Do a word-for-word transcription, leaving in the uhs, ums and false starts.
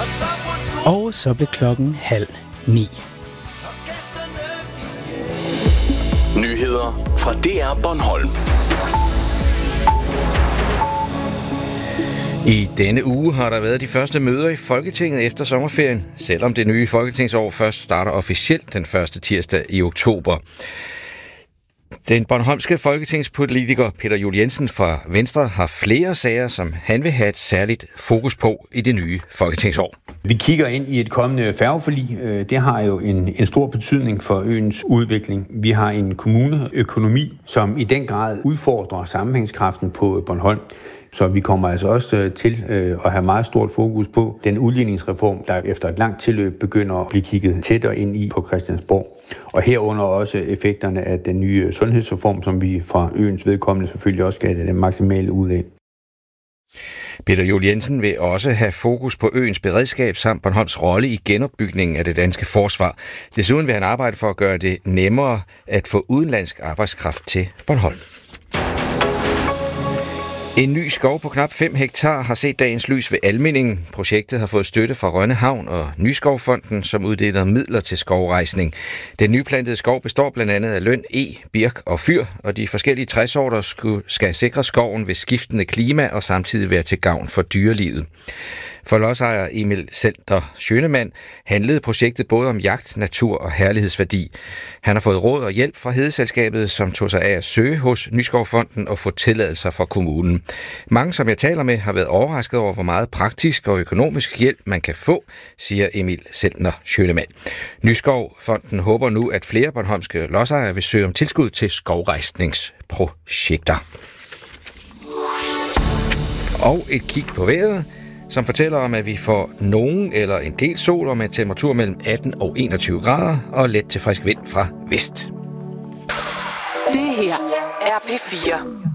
Og så blev klokken halv ni. Nyheder fra D R Bornholm. I denne uge har der været de første møder i Folketinget efter sommerferien, selvom det nye folketingsår først starter officielt den første tirsdag i oktober. Den bornholmske folketingspolitiker Peter Juel-Jensen fra Venstre har flere sager, som han vil have et særligt fokus på i det nye folketingsår. Vi kigger ind i et kommende færgeforlig. Det har jo en, en stor betydning for øens udvikling. Vi har en kommuneøkonomi, som i den grad udfordrer sammenhængskraften på Bornholm. Så vi kommer altså også til at have meget stort fokus på den udligningsreform, der efter et langt tilløb begynder at blive kigget tættere ind i på Christiansborg. Og herunder også effekterne af den nye sundhedsreform, som vi fra øens vedkommende selvfølgelig også skal have det maksimale ud af. Peter Juel-Jensen vil også have fokus på øens beredskab samt Bornholms rolle i genopbygningen af det danske forsvar. Desuden vil han arbejde for at gøre det nemmere at få udenlandsk arbejdskraft til Bornholm. En ny skov på knap fem hektar har set dagens lys ved Almindingen. Projektet har fået støtte fra Rønne Havn og Nyskovfonden, som uddeler midler til skovrejsning. Den nyplantede skov består blandt andet af løn, e, birk og fyr, og de forskellige træsorter skal sikre skoven ved skiftende klima og samtidig være til gavn for dyrelivet. For lodsejer Emil Selter Schønemann handlede projektet både om jagt, natur og herlighedsværdi. Han har fået råd og hjælp fra Hedeselskabet, som tog sig af at søge hos Nyskovfonden og få tilladelser fra kommunen. Mange, som jeg taler med, har været overrasket over, hvor meget praktisk og økonomisk hjælp man kan få, siger Emil Selter Schønemann. Nyskovfonden håber nu, at flere bornholmske lodsejere vil søge om tilskud til skovrejsningsprojekter. Og et kig på vejret, som fortæller om, at vi får nogen eller en del sol og med temperatur mellem atten og enogtyve grader og let til frisk vind fra vest. Det her er P fire.